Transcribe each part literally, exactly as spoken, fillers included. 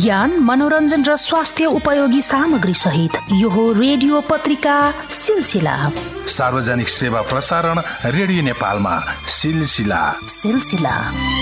विज्ञान, मनोरञ्जन र स्वास्थ्य उपयोगी सामग्री सहित यो हो रेडियो पत्रिका सिलसिला। सार्वजनिक सेवा प्रसारण रेडियो नेपालमा सिलसिला सिलसिला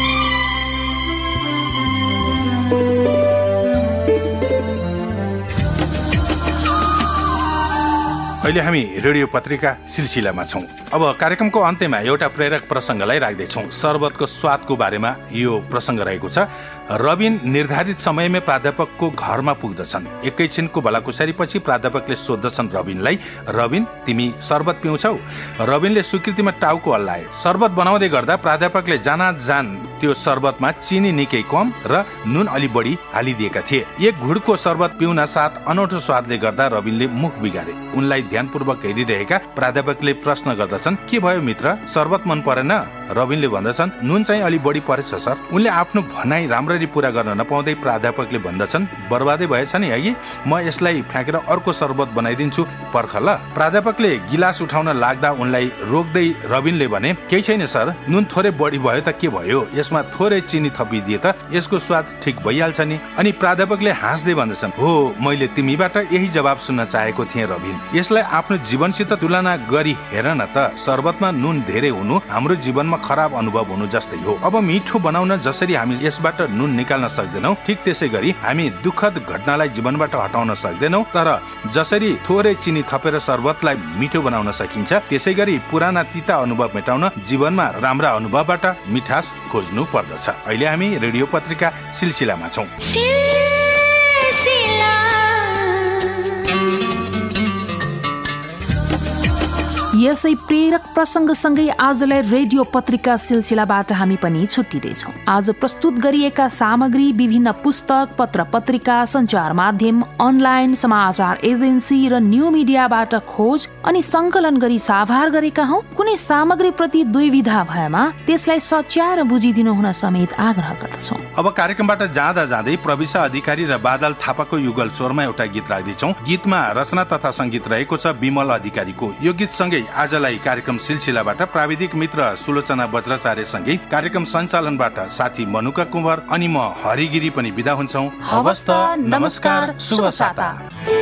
अहिले हामी रेडियो पत्रिका सिलसिलामा छौं। अब कार्यक्रमको अन्त्यमा एउटा प्रेरक प्रसङ्गलाई राख्दैछौं। शरबतको स्वादको बारेमा यो प्रसङ्ग रहेको छ। रबिन निर्धारित समयमै प्राध्यापकको घरमा पुग्दछन्। एकैछिनको भलाकुसारीपछि प्राध्यापकले सोध्दछन् रबिनलाई, रबिन तिमी शरबत पिउँछौ? रबिनले स्वीकृतिमा टाउको हल्लाए। शरबत बनाउँदै गर्दा प्राध्यापकले जाना जान त्यो शरबतमा चिनी निकै कम र नुन अलि बढी हालिदिएका थिए। एक घुडको शरबत पिउन साथ अनौठो स्वादले गर्दा रबिनले मुख बिगारे। उनलाई ध्यानपूर्वक हेरिरहेका प्राध्यापकले प्रश्न गर्दछन्, के भयो मित्र, शरबत मन परेन? रबिनले भन्दछन्, नुन चाहिँ अलि बढी परेछ सर। उनले आफ्नो भनाइ राम्ररी पूरा गर्न नपाउँदै प्राध्यापकले भन्दछन्, बर्बादै भएछ नि हगि, म यसलाई फ्याँकेर अर्को शरबत बनाइदिन्छु, पर्ख ल। प्राध्यापकले गिलास उठाउन लाग्दा उनलाई रोक्दै रबिनले भने, केही छैन सर, नुन थोरै बढी भयो त के भयो, यसमा थोरै चिनी थपिदिए त यसको स्वाद ठिक भइहाल्छ नि। अनि प्राध्यापकले हाँस्दै भन्दछन्, हो मैले तिमीबाट यही जवाब सुन्न चाहेको थिएँ रबिन। यसलाई आफ्नो जीवनसित तुलना गरी हेर न त, शरबतमा नुन धेरै हुनु हाम्रो जीवनमा खराब अनुभव हुनु जस्तै हो। अब मिठो बनाउन जसरी हामी यसबाट नुन निकाल्न सक्दैनौ, ठिक त्यसै गरी हामी दुःखद घटनालाई जीवनबाट हटाउन सक्दैनौ। तर जसरी थोरै चिनी थपेर शरबतलाई मिठो बनाउन सकिन्छ, त्यसै गरी पुराना तिता अनुभव मेटाउन जीवनमा राम्रा अनुभवबाट मिठास खोज्नु पर्दछ। अहिले हामी रेडियो पत्रिका सिलसिलामा छौं। यसै प्रेरक प्रसङ्गसँगै आजलाई रेडियो पत्रिका सिलसिलाबाट हामी पनि छुट्टिँदैछौँ। आज प्रस्तुत गरिएका सामग्री विभिन्न पुस्तक, पत्र पत्रिका, सञ्चार माध्यम, अनलाइन समाचार एजेन्सी र न्यू मिडियाबाट खोज अनि सङ्कलन गरी साभार गरेका हौं। कुनै सामग्री प्रति दुविधा भएमा त्यसलाई सच्याएर बुझिदिनु हुन समेत आग्रह गर्दछौँ। अब कार्यक्रमबाट जाँदा जाँदै प्रविशा अधिकारी र बादल थापाको युगल स्वरमा एउटा गीत राख्दैछौँ। गीतमा रचना तथा सङ्गीत रहेको छ विमल अधिकारीको। यो गीतसँगै आजलाई कार्यक्रम सिलसिलाबाट प्राविधिक मित्र सुलोचना बज्राचार्य सँगै कार्यक्रम सञ्चालनबाट साथी मनुका कुमार अनि म हरिगिरी पनि बिदा हुन्छौं। हवस् त, नमस्कार, शुभ साता।